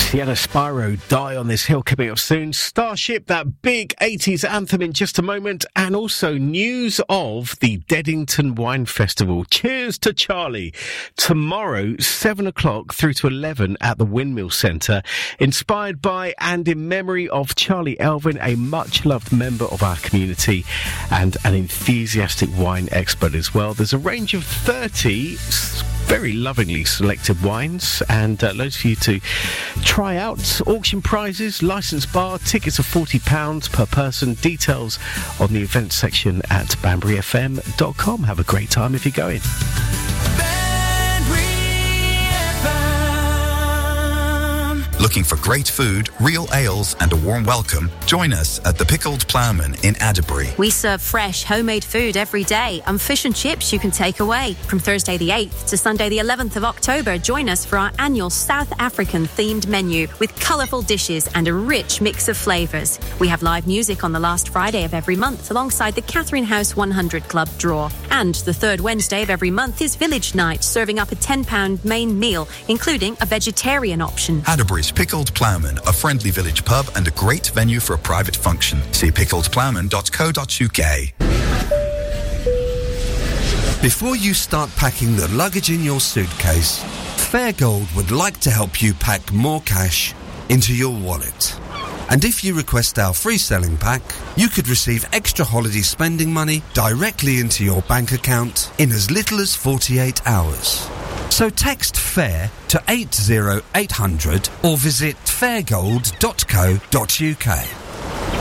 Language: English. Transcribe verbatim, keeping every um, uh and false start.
Sienna Spyro, Die on This Hill, coming up soon. Starship, that big eighties anthem in just a moment. And also news of the Deddington Wine Festival. Cheers to Charlie. Tomorrow, seven o'clock through to eleven at the Windmill Centre. Inspired by and in memory of Charlie Elvin, a much-loved member of our community and an enthusiastic wine expert as well. There's a range of thirty very lovingly selected wines and uh, loads for you to try out. Auction prizes, licence bar, tickets are forty pounds per person. Details on the event section at banbury f m dot com. Have a great time if you're going. Looking for great food, real ales and a warm welcome? Join us at the Pickled Ploughman in Adderbury. We serve fresh, homemade food every day and fish and chips you can take away. From Thursday the eighth to Sunday the eleventh of October, join us for our annual South African-themed menu with colourful dishes and a rich mix of flavours. We have live music on the last Friday of every month alongside the Catherine House one hundred Club draw. And the third Wednesday of every month is Village Night, serving up a ten pound main meal, including a vegetarian option. Adderbury's Pickled Ploughman, a friendly village pub and a great venue for a private function. See pickled ploughman dot co dot u k. Before you start packing the luggage in your suitcase, Fairgold would like to help you pack more cash into your wallet. And if you request our free selling pack, you could receive extra holiday spending money directly into your bank account in as little as forty-eight hours. So text FAIR to eight zero eight hundred or visit fairgold dot co dot u k.